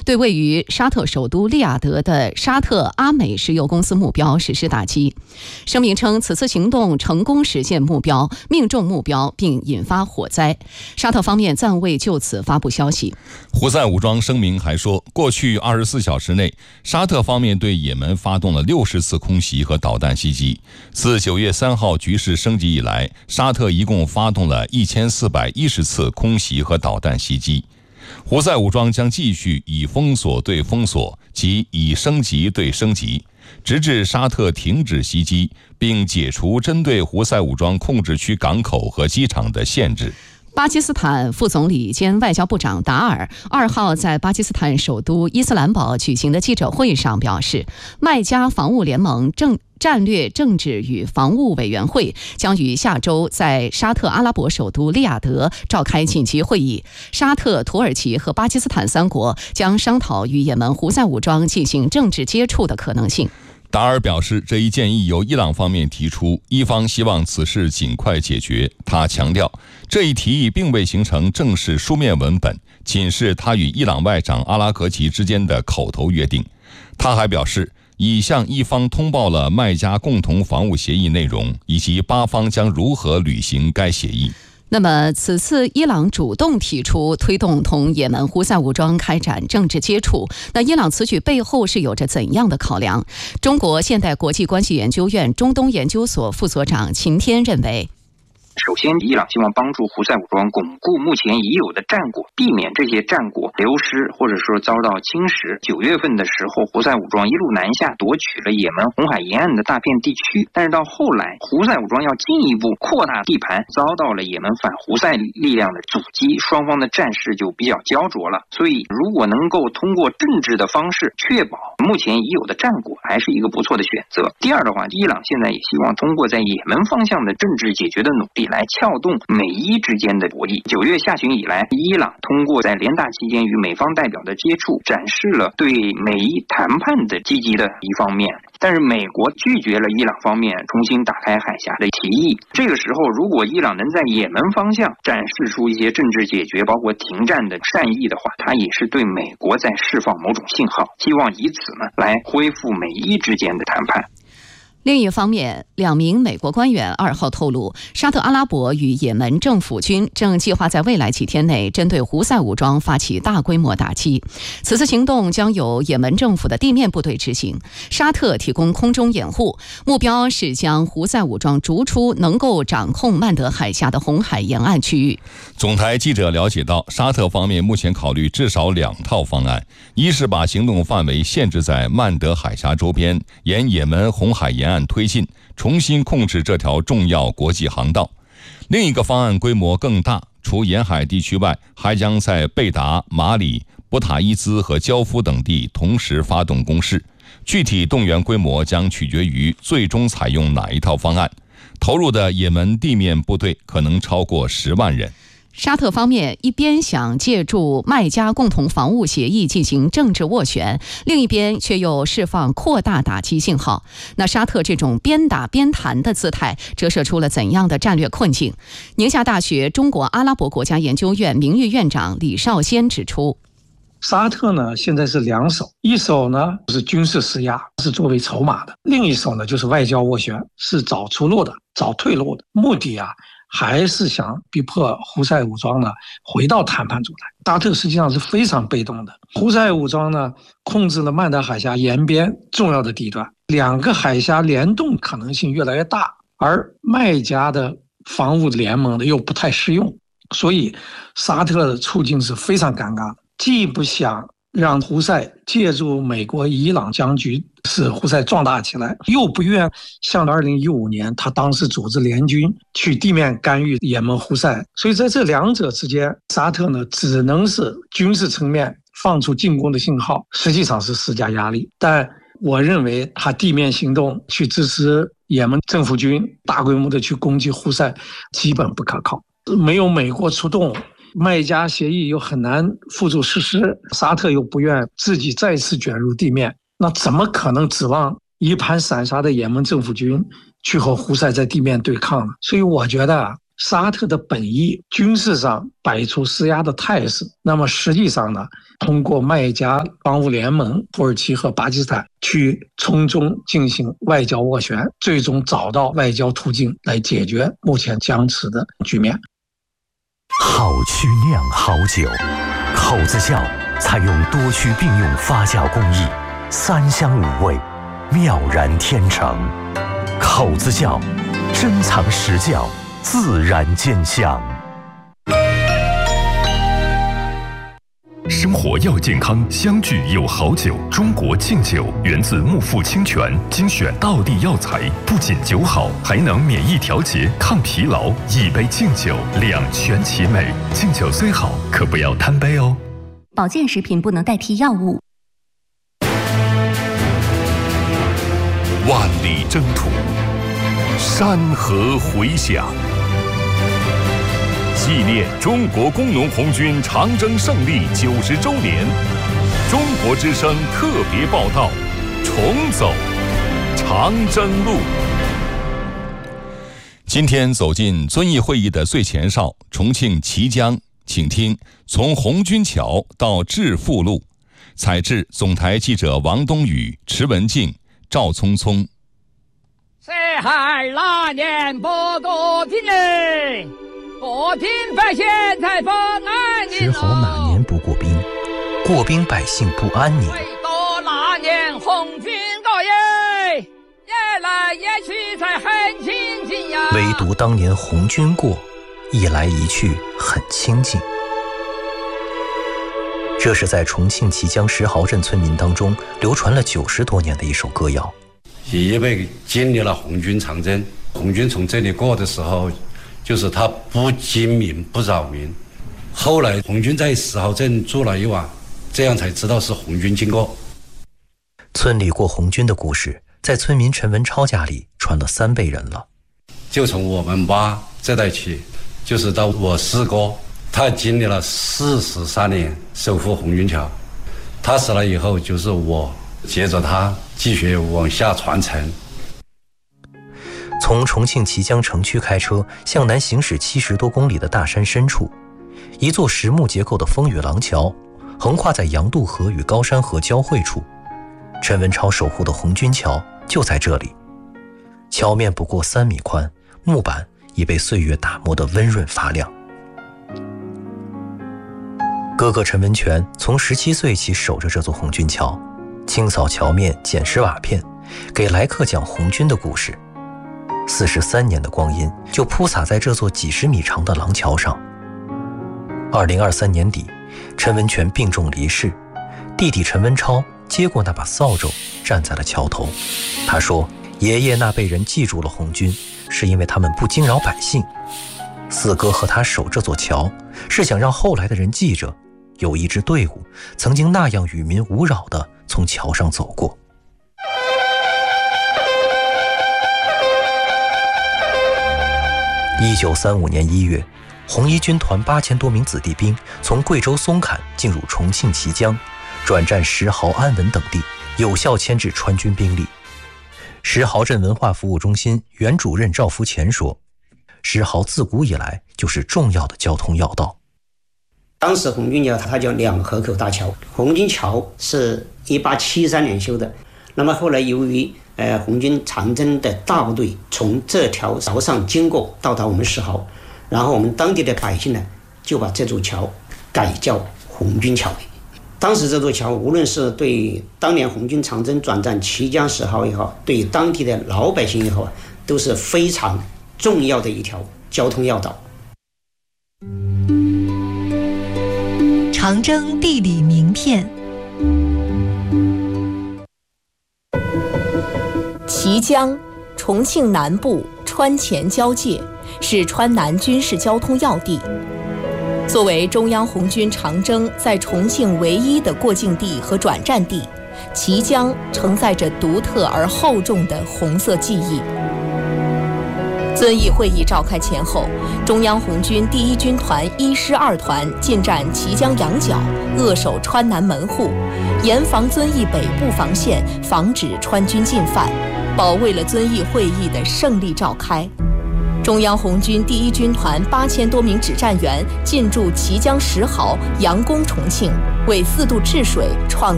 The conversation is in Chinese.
对位于沙特首都利雅得的沙特阿美石油公司目标实施打击。声明称，此次行动成功实现目标，命中目标，并引发火灾。沙特方面暂未就此发布消息。 胡塞武装声明还说，过去24小时内，沙特方面对也门发动了60次空袭和导弹袭击。自9月3号局势升级以来，沙特一共发动了1410次空袭和导弹袭击。胡塞武装将继续以封锁对封锁，即以升级对升级，直至沙特停止袭击，并解除针对胡塞武装控制区港口和机场的限制。 巴基斯坦副总理兼外交部长达尔2号在巴基斯坦首都伊斯兰堡举行的记者会上表示，麦加防务联盟战略政治与防务委员会将于下周在沙特阿拉伯首都利雅得召开紧急会议，沙特、土耳其和巴基斯坦3国将商讨与也门胡塞武装进行政治接触的可能性。 达尔表示，这一建议由伊朗方面提出，伊方希望此事尽快解决。他强调，这一提议并未形成正式书面文本，仅是他与伊朗外长阿拉格齐之间的口头约定。他还表示，已向伊方通报了麦加共同防务协议内容，以及巴方将如何履行该协议。 那么此次伊朗主动提出推动同也门胡塞武装开展政治接触，那伊朗此举背后是有着怎样的考量？中国现代国际关系研究院中东研究所副所长秦天认为， 首先，伊朗希望帮助胡塞武装巩固目前已有的战果，避免这些战果流失或者说遭到侵蚀。9月份的时候，胡塞武装一路南下，夺取了也门红海沿岸的大片地区。但是到后来，胡塞武装要进一步扩大地盘，遭到了也门反胡塞力量的阻击，双方的战事就比较焦灼了。所以，如果能够通过政治的方式确保目前已有的战果，还是一个不错的选择。第二的话，伊朗现在也希望通过在也门方向的政治解决的努力，来撬动美伊之间的博弈。9月下旬以来，伊朗通过在联大期间与美方代表的接触，展示了对美伊谈判的积极的一方面。但是美国拒绝了伊朗方面重新打开海峡的提议。这个时候，如果伊朗能在也门方向展示出一些政治解决，包括停战的善意的话，它也是对美国在释放某种信号，希望以此呢来恢复美伊之间的谈判。 另一方面，2名美国官员2号透露，沙特阿拉伯与也门政府军正计划在未来几天内针对胡塞武装发起大规模打击。此次行动将由也门政府的地面部队执行，沙特提供空中掩护，目标是将胡塞武装逐出能够掌控曼德海峡的红海沿岸区域。 总台记者了解到，沙特方面目前考虑至少2套方案，一是把行动范围限制在曼德海峡周边，沿也门红海沿岸推进，重新控制这条重要国际航道。另一个方案规模更大，除沿海地区外，还将在贝达、马里、博塔伊兹和焦夫等地同时发动攻势。具体动员规模将取决于最终采用哪一套方案。投入的也门地面部队可能超过10万人。 沙特方面一边想借助麦加共同防务协议进行政治斡旋，另一边却又释放扩大打击信号。那沙特这种边打边谈的姿态折射出了怎样的战略困境？宁夏大学中国阿拉伯国家研究院名誉院长李少先指出， 沙特呢现在是2手，一手呢是军事施压，是作为筹码的；另一手呢就是外交斡旋，是找出路的，找退路的。目的还是想逼迫胡塞武装呢回到谈判主台。沙特实际上是非常被动的，胡塞武装呢控制了曼德海峡沿边重要的地段，2个海峡联动可能性越来越大，而麦加的防务联盟的又不太适用，所以沙特的处境是非常尴尬的，既不想让胡塞借助美国伊朗僵局使胡塞壮大起来，又不愿像2015年他当时组织联军去地面干预也门胡塞，所以在这2者之间，沙特呢只能是军事层面放出进攻的信号，实际上是施加压力。但我认为他地面行动去支持也门政府军大规模的去攻击胡塞基本不可靠，没有美国出动，麦加协议又很难付诸实施，沙特又不愿自己再次卷入地面，那怎么可能指望一盘散沙的也门政府军去和胡塞在地面对抗呢？所以我觉得沙特的本意军事上摆出施压的态势，那么实际上呢，通过麦加防务联盟、土耳其和巴基斯坦去从中进行外交斡旋，最终找到外交途径来解决目前僵持的局面。 好曲酿好酒，口子窖采用多区并用发酵工艺，3香5味，妙然天成。口子窖珍藏实窖，自然见香。 生活要健康，相聚有好酒。中国敬酒源自木富清泉，精选道地药材，不仅酒好，还能免疫调节、抗疲劳。一杯敬酒，两全其美。敬酒虽好，可不要贪杯哦。 保健食品不能代替药物。 万里征途，山河回响。纪念中国工农红军长征胜利90周年，中国之声特别报道：重走长征路。今天走进遵义会议的最前哨，重庆綦江，请听从红军桥到致富路。采制总台记者王东宇、池文静、赵聪聪。 谁还那年不多平嘞？过兵百姓才不安宁。 石猴哪年不过兵？过兵百姓不安宁。 唯独那年红军高耶，也来也去才很亲近呀。 唯独当年红军过，一来一去很亲近。这是在重庆綦江石壕镇村民当中流传了90多年的一首歌谣。 因为经历了红军长征，红军从这里过的时候，就是他不惊民不扰民。后来红军在石壕镇住了一晚，这样才知道是红军经过。 村里过红军的故事，在村民陈文超家里传了3辈人了。 就从我们妈这代起，就是到我四哥，他经历了43年守护红军桥。他死了以后，就是我接着他继续往下传承。 从重庆綦江城区开车向南行驶70多公里的大山深处，一座实木结构的风雨廊桥横跨在杨渡河与高山河交汇处。陈文超守护的红军桥就在这里，桥面不过3米宽，木板已被岁月打磨得温润发亮。哥哥陈文全从17岁起守着这座红军桥，清扫桥面、捡拾瓦片，给来客讲红军的故事。43年的光阴就铺洒在这座几十米长的廊桥上。2023年底，陈文全病重离世，弟弟陈文超接过那把扫帚，站在了桥头。他说，爷爷那辈人记住了红军，是因为他们不惊扰百姓。四哥和他守这座桥，是想让后来的人记着，有一支队伍曾经那样与民无扰地从桥上走过。1935年1月，红一军团8000多名子弟兵从贵州松坎进入重庆綦江，转战石壕、安稳等地，有效牵制川军兵力。石壕镇文化服务中心原主任赵福前说，石壕自古以来就是重要的交通要道。 当时红军桥它叫2河口大桥，红军桥是1873年修的。那么后来由于红军长征的大部队从这条桥上经过，到达我们石壕，然后我们当地的百姓呢，就把这座桥改叫红军桥。当时这座桥无论是对当年红军长征转战綦江石壕也好，对当地的老百姓也好，都是非常重要的一条交通要道。 长征地理名片。 綦江，重庆南部川黔交界，是川南军事交通要地。作为中央红军长征在重庆唯一的过境地和转战地，綦江承载着独特而厚重的红色记忆。遵义会议召开前后，中央红军第1军团1师2团进占綦江羊角，扼守川南门户，严防遵义北部防线，防止川军进犯，保卫了遵义会议的胜利召开。 中央红军第1军团8000多名指战员进驻綦江10号佯攻重庆，为4渡治水创